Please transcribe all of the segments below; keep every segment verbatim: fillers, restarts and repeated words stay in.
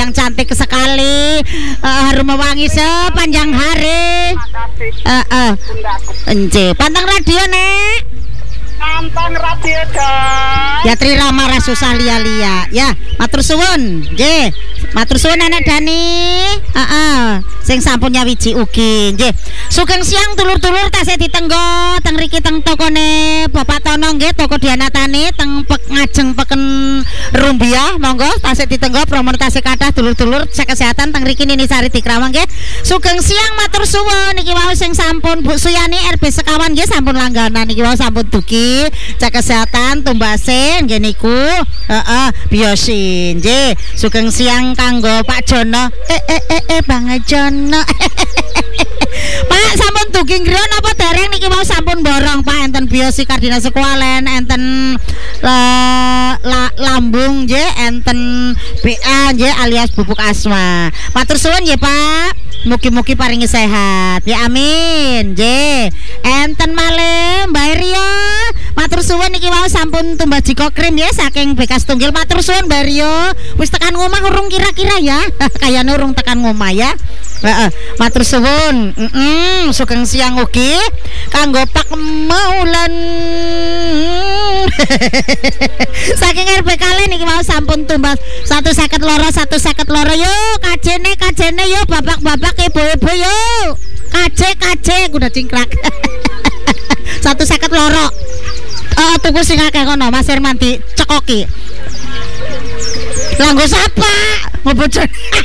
yang cantik sekali, uh, harum wangi sepanjang hari. Heeh. Uh, uh. Pantang radio nek. Pantang radio guys. Ya Tri Rama ra susah lia-lia. Ya, matur suwun. Nggih. Matur suwun Nenek Dani. Heeh. Sing sampun nyawiji ugi. Nggih. Sugeng siang dulur-dulur tasih ditenggo teng riki teng tokone Bapak Tono nggih, toko Dianatane teng pek ngajeng peken Rumbia. Monggo tasih ditenggo promo tasih kathah dulur-dulur cek kesehatan teng riki Nini Sari Dikrawang nggih. Sugeng siang matur suwun niki wau sing sampun Bu Suyani R B sekawan nggih sampun langganan niki wau sampun dugi cek kesehatan tumbase nggih niku. Heeh, biosin nggih. Sugeng siang kanggo Pak Jono. Eh eh eh, eh Bang Jono. Pak sampun dugi ngriya napa dereng niki mau sampun borong Pak enten biosi kardina sekualen enten la, la, lambung nggih enten B A nggih alias bubuk asma. Matur suwun nggih Pak. Mugi-mugi paringi sehat. Ya amin. Nggih. Enten malih Mbak Rio. Matur suwun niki wau sampun tumbas jiko krim ya saking bekas tunggil. Matur suwun Mbak Rio. Wis tekan ngomah urung kira-kira ya. Kayane urung tekan ngomah ya. Heeh. Matur suwun. Heeh. Sugeng siang ugi kanggo Pak Maulan. Saking R B kali niki mau sampun tumbas satu seket loro satu seket loro yo kajene kajene yo bapak-bapak ibu-ibu yo kaje kaje kuda cingkrak. Satu seket loro. Oh, tuku sing akeh kono Mas Herman dicekoki. Lah nggo sapa? Ngobojone.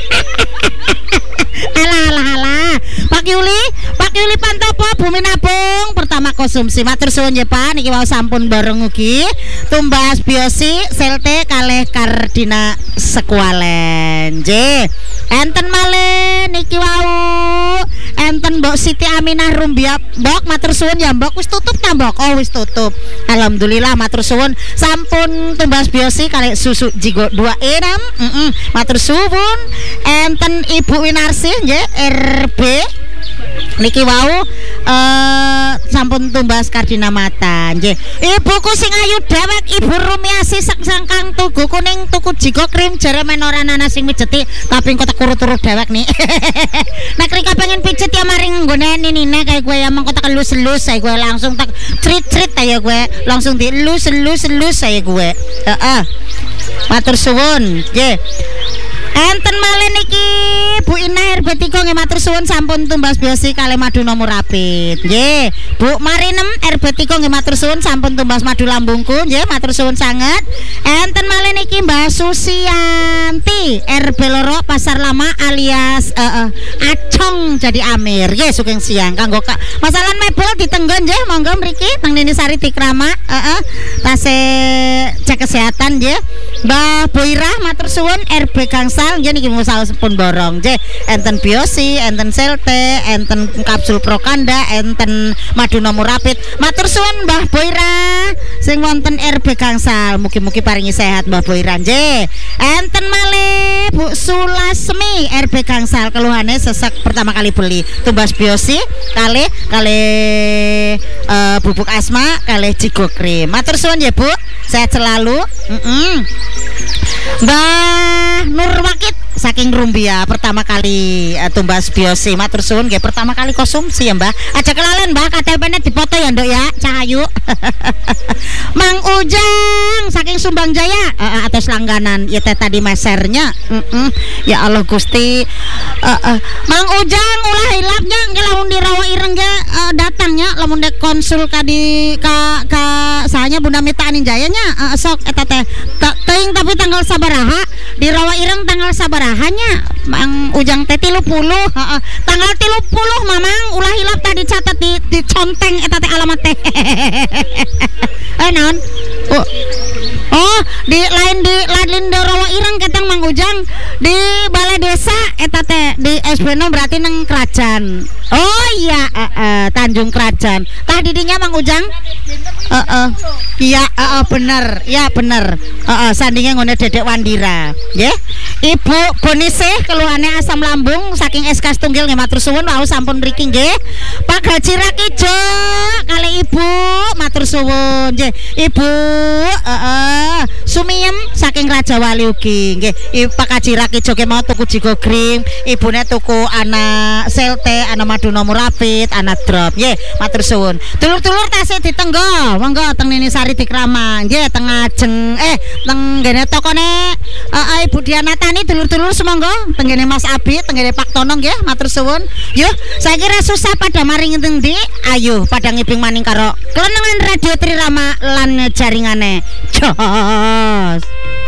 Alah alah alah. Pak Yuli, Pak Yuli Pantopo Bumi Nabung pertama konsumsi. Matur suwun nggih Pak niki wau sampun bareng ugi tumbas biosi selte kalih kardina sekualen. Nggih. Enten malih niki wau enten Mbok Siti Aminah Rumbia. Mbok matur suwun ya Mbok wis tutup ta Mbok? Oh wis tutup. Alhamdulillah matur suwun sampun tumbas biosi kalih susu Jigo dua enam. Heeh. Matur suwun. Enten Ibu Winarsi nggih R B niki wau uh, sampun tumbas kardina mata nggih. Ibuku sing ayu dewek Ibu Rumiasi sangkang tugu kuning tuku jigo krim jare men ora ana sing mijeti tapi kok turu-turu dewek nih. Nek rika pengen pijet ya maring nggone ninine kayak gue ya mengko tak elus-elus saya gue langsung tak crit-crit ya gue langsung dielus-elus-elus saya gue. Heeh. Matur suwun nggih. Enten malih niki Bu Ina R B tiga nggih matur suwun sampun tumbas biosi kalih madu nomor rapid. Nggih. Bu Marinem R B tiga nggih matur suwun sampun tumbas madu lambungku nggih matur suwun sanget. Enten malih niki Mbak Susianti R B loro Pasar Lama alias uh, uh, Acong jadi Amir. Nggih sugeng siang kanggo masalah mebel ditenggon nggih monggo mriki teng Nini Sari Dikrama. Heeh. Uh, tasih cek kesehatan nggih. Mbah Boirah matur suwun R B Gangsal nggih niki musal pun borong nggih enten biosi enten selte enten kapsul prokanda enten madu nomor rapid. Matur suwun Mbah Boira sing wonten R B Gangsal mugi-mugi paringi sehat Mbah Boira nggih. Enten malih Bu Sulasmi R B Gangsal keluhane sesek pertama kali beli tumbas biosi kalih kalih uh, bubuk asma kalih jigo krim. Matur suwun ya Bu sehat selalu. Heeh. Mbah Nur Wakit saking Rumbia pertama kali uh, tumbas biosi. Matur suwun nggih pertama kali konsumsi ya Mbah. Aja kelalen Mbah K T P-ne dipoto ya Nduk ya Cahayu. Mang Ujang saking Sumbang Jaya uh, atas langganan ya teh tadi mesernya. Uh -uh. Ya Allah Gusti. Uh, uh. Mang Ujang ulah hilapnya nggih lamun di Rawa Ireng ge uh, datangnya lamun dek konsul ka di ka ka sahanya Bunda Mita Anin Jayanya uh, sok eta teh teuing tapi tanggal sabaraha di Rawa Ireng tanggal sabarahanya Mang Ujang teh tilu puluh heeh tanggal tilu puluh Mamang ulah hilap tadi catat di di conteng eta teh alamat teh. Eh naon? Oh, oh di lain di lain di Rawa Ireng ketang Mang Ujang di balai desa eta teh di S B N berarti nang Kerajaan. Oh iya uh, uh, Tanjung Kerajaan. Tah didinya Mang Ujang? Heeh. Uh, uh. Iya, heeh uh, uh, bener. Ya bener. Heeh uh, uh, sandinge ngene Dedek Wandira. Nggih. Yeah? Ibu Bonisih keluhane asam lambung saking S K Tunggil nggih matur suwun wau sampun mriki nggih. Pak Gaji Rakijo kali Ibu matur suwun nggih. Ibu heeh uh, uh, sumiem saking Raja Wali ugi nggih. Pak Haji Rakijo ke mau tuku jigo gring, ibune tuku ana selte, ana maduna murafit, ana drop. Nggih, matur suwun. Dulur-dulur tasih ditenggo, monggo teng Nini Sari Dikrama. Nggih, teng ajeng eh teng ngene tokone uh, Ibu Diana Tani dulur-dulur semonggo teng ngene Mas Abi, teng ngene Pak Tono nggih, matur suwun. Yuh, saya kira susah pada maring ngendi. Ayo pada ngiping maning karo klenengan Radio Trirama lan jaringane. Jos.